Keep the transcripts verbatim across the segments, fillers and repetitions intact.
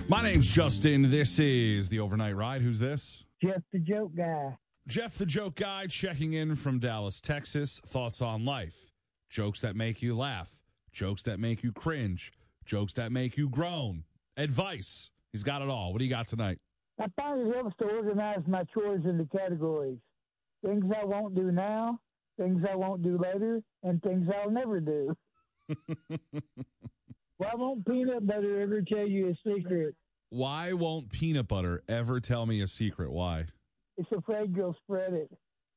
My name's Justin. This is the Overnight Ride. Who's this? Jeff the Joke Guy. Jeff the Joke Guy checking in from Dallas, Texas. Thoughts on life. Jokes that make you laugh. Jokes that make you cringe. Jokes that make you groan. Advice. He's got it all. What do you got tonight? I find it helps to organize my chores into categories. Things I won't do now, things I won't do later, and things I'll never do. Why won't peanut butter ever tell you a secret? Why won't peanut butter ever tell me a secret? Why? It's afraid you'll spread it.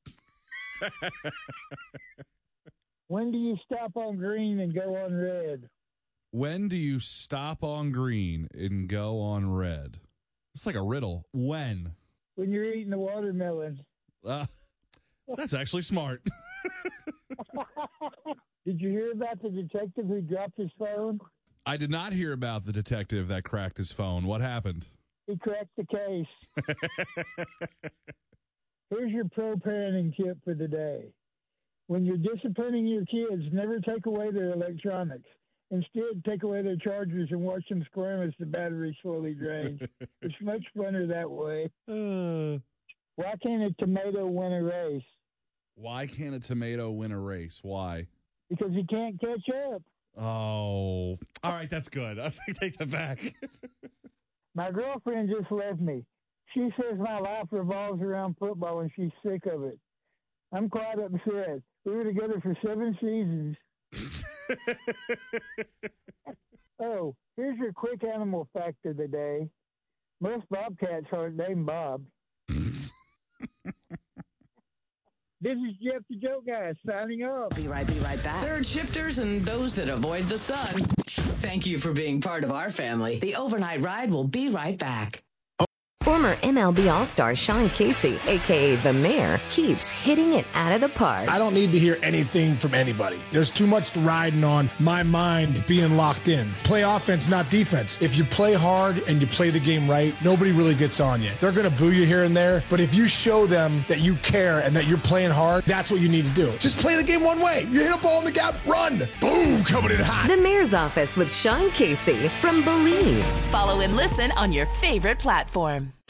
When do you stop on green and go on red? When do you stop on green and go on red? It's like a riddle. When? When you're eating a watermelon. Uh, that's actually smart. Did you hear about the detective who dropped his phone? I did not hear about the detective that cracked his phone. What happened? He cracked the case. Here's your pro-parenting tip for the day. When you're disciplining your kids, never take away their electronics. Instead, take away their chargers and watch them squirm as the battery slowly drains. It's much funner that way. Uh, Why can't a tomato win a race? Why can't a tomato win a race? Why? Because he can't catch up. Oh, all right, that's good. I'll take that back. My girlfriend just left me. She says my life revolves around football and she's sick of it. I'm quite upset. We were together for seven seasons. Oh, here's your quick animal fact of the day. Most bobcats aren't named Bob. This is Jeff the Joke Guy signing off. Be right, be right back. Third shifters and those that avoid the sun. Thank you for being part of our family. The Overnight Ride will be right back. Former M L B All-Star Sean Casey, a k a. The Mayor, keeps hitting it out of the park. I don't need to hear anything from anybody. There's too much riding on my mind being locked in. Play offense, not defense. If you play hard and you play the game right, nobody really gets on you. They're going to boo you here and there, but if you show them that you care and that you're playing hard, that's what you need to do. Just play the game one way. You hit a ball in the gap, run. Boom, coming in hot. The Mayor's Office with Sean Casey from Believe. Follow and listen on your favorite platform.